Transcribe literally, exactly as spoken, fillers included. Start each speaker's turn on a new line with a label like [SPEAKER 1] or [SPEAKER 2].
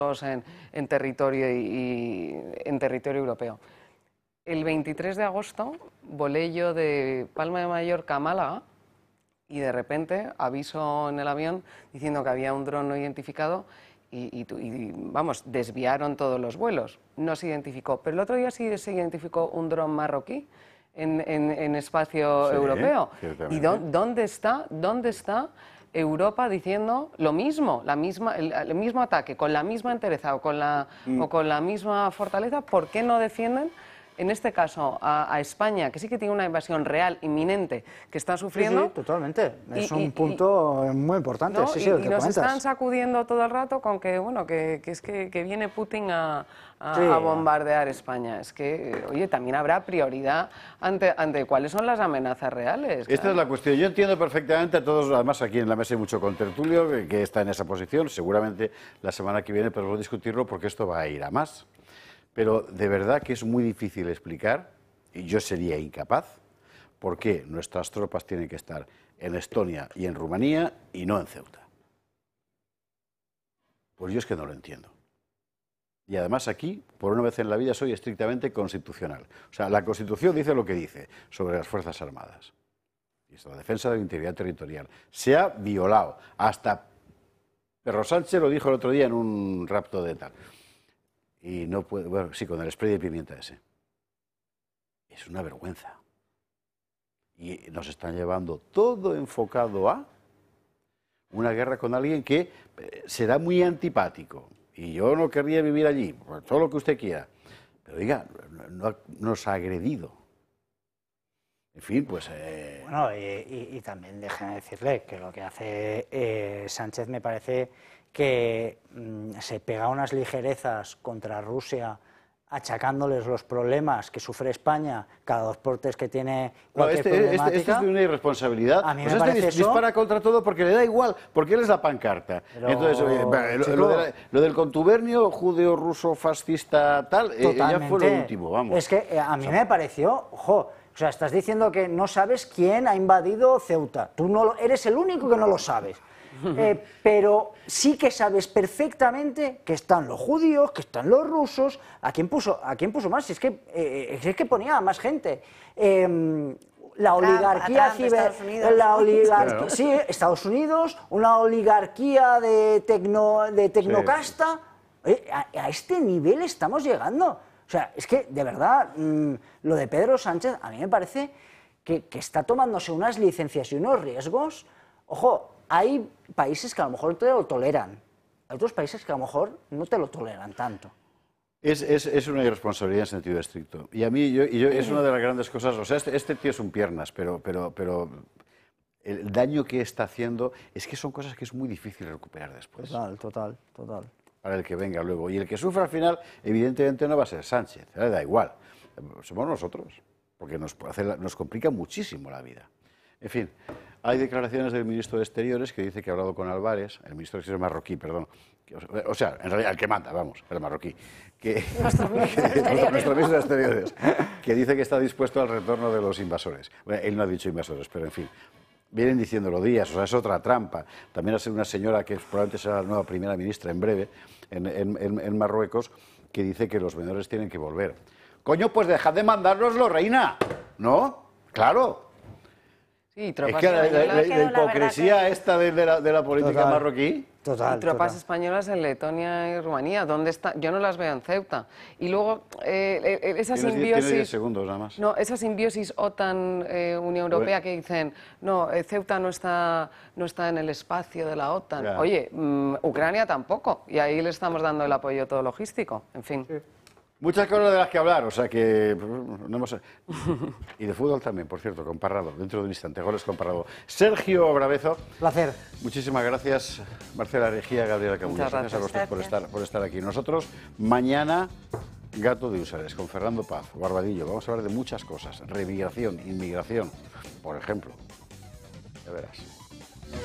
[SPEAKER 1] En, en, territorio y, y en territorio europeo. El veintitrés de agosto volé yo de Palma de Mallorca a Málaga y de repente aviso en el avión diciendo que había un dron no identificado y, y, y vamos, desviaron todos los vuelos. No se identificó, pero el otro día sí se identificó un dron marroquí en, en, en espacio sí, europeo. ¿Y dó, dónde está? ¿Dónde está? Europa diciendo lo mismo, la misma, el, el mismo ataque, con la misma entereza o con la, mm. o con la misma fortaleza. ¿Por qué no defienden, en este caso, a, a España, que sí que tiene una invasión real, inminente, que está sufriendo?
[SPEAKER 2] Sí, sí, totalmente. Es
[SPEAKER 1] y,
[SPEAKER 2] un
[SPEAKER 1] y,
[SPEAKER 2] punto y, muy importante.
[SPEAKER 1] ¿no?
[SPEAKER 2] Sí, sí,
[SPEAKER 1] y,
[SPEAKER 2] el que
[SPEAKER 1] y nos
[SPEAKER 2] comentas.
[SPEAKER 1] están sacudiendo todo el rato con que, bueno, que, que es que, que viene Putin a, a, sí. a bombardear España. Es que, oye, también habrá prioridad ante, ante cuáles son las amenazas reales.
[SPEAKER 3] Esta claro. es la cuestión. Yo entiendo perfectamente a todos, además aquí en la mesa hay mucho contertulio que, que está en esa posición. Seguramente la semana que viene podemos discutirlo porque esto va a ir a más. Pero de verdad que es muy difícil explicar, y yo sería incapaz, por qué nuestras tropas tienen que estar en Estonia y en Rumanía y no en Ceuta. Pues yo es que no lo entiendo. Y además aquí, por una vez en la vida, soy estrictamente constitucional. O sea, la Constitución dice lo que dice sobre las Fuerzas Armadas. Y es la defensa de la integridad territorial. Se ha violado. Hasta Pedro Sánchez lo dijo el otro día en un rapto de tal. Y no puede, bueno, sí, con el spray de pimienta ese. Es una vergüenza. Y nos están llevando todo enfocado a una guerra con alguien que será muy antipático. Y yo no querría vivir allí, por todo lo que usted quiera. Pero diga, no, nos ha agredido. En fin, pues... Eh...
[SPEAKER 2] Bueno, y, y, y también déjeme decirle que lo que hace eh, Sánchez me parece que mmm, se pega unas ligerezas contra Rusia, achacándoles los problemas que sufre España cada dos por tres que tiene cualquier
[SPEAKER 3] no, este,
[SPEAKER 2] problemática.
[SPEAKER 3] Este, este es de una irresponsabilidad.
[SPEAKER 2] A mí
[SPEAKER 3] pues
[SPEAKER 2] me
[SPEAKER 3] este
[SPEAKER 2] parece
[SPEAKER 3] dis,
[SPEAKER 2] eso...
[SPEAKER 3] dispara contra todo porque le da igual, porque él es la pancarta.
[SPEAKER 2] Pero,
[SPEAKER 3] Entonces, oye, lo, chico, lo, de la, lo del contubernio judeo-ruso fascista tal, eh, ya fue lo último, vamos.
[SPEAKER 2] Es que eh, a mí o sea, me pareció, ojo, o sea, estás diciendo que no sabes quién ha invadido Ceuta. Tú no lo, eres el único que no lo sabes. Eh, pero sí que sabes perfectamente que están los judíos, que están los rusos. ¿A quién puso, a quién puso más? Si es que, eh, es que ponía a más gente. Eh, la oligarquía ciber, la oligarquía, claro. Sí, Estados Unidos, una oligarquía de, tecno, de tecnocasta. Sí. Oye, a, a este nivel estamos llegando. O sea, es que, de verdad, mmm, lo de Pedro Sánchez a mí me parece que, que está tomándose unas licencias y unos riesgos. Ojo, hay países que a lo mejor te lo toleran, hay otros países que a lo mejor no te lo toleran tanto.
[SPEAKER 3] Es, es, es una irresponsabilidad en sentido estricto. Y a mí yo, y yo, es una de las grandes cosas, o sea, este, este tío es un piernas, pero, pero, pero el daño que está haciendo es que son cosas que es muy difícil recuperar después.
[SPEAKER 2] Total, total, total.
[SPEAKER 3] Para el que venga luego. Y el que sufra al final, evidentemente no va a ser Sánchez, le da igual, somos nosotros, porque nos, hace, nos complica muchísimo la vida. En fin, hay declaraciones del ministro de Exteriores que dice que ha hablado con Álvarez, el ministro de Exteriores marroquí, perdón, que, o sea, en realidad el que manda, vamos, el marroquí, que, nuestro ministro de Exteriores, que dice que está dispuesto al retorno de los invasores. Bueno, él no ha dicho invasores, pero en fin, vienen diciéndolo días, o sea, es otra trampa. También ha sido una señora que probablemente será la nueva primera ministra en breve, en, en, en, en Marruecos, que dice que los menores tienen que volver. Coño, pues dejad de mandárnoslo, reina, ¿no? Claro.
[SPEAKER 1] Sí,
[SPEAKER 3] es que la, la, la, la hipocresía que... esta de, de, la, de la política
[SPEAKER 2] total,
[SPEAKER 3] marroquí.
[SPEAKER 2] Total,
[SPEAKER 1] y tropas
[SPEAKER 2] total.
[SPEAKER 1] españolas en Letonia y Rumanía. ¿Dónde está? Yo no las veo en Ceuta. Y luego, eh, eh, esa
[SPEAKER 3] ¿Tienes,
[SPEAKER 1] simbiosis...
[SPEAKER 3] Tiene diez segundos nada más.
[SPEAKER 1] No, esa simbiosis OTAN-Unión eh, Europea bueno. que dicen, no, eh, Ceuta no está, no está en el espacio de la OTAN. Ya. Oye, mmm, Ucrania tampoco. Y ahí le estamos dando el apoyo todo logístico. En fin.
[SPEAKER 3] Sí. Muchas cosas de las que hablar, o sea que no hemos... Y de fútbol también, por cierto, con Parrado, dentro de un instante, goles con Parrado. Sergio Bravezo.
[SPEAKER 2] Placer.
[SPEAKER 3] Muchísimas gracias, Marcela Regía, Gabriela Camuñas. Gracias a vosotros por estar, por estar aquí. Nosotros, mañana, Gato de Usares, con Fernando Paz, Barbadillo. Vamos a hablar de muchas cosas, remigración, inmigración, por ejemplo. Ya verás.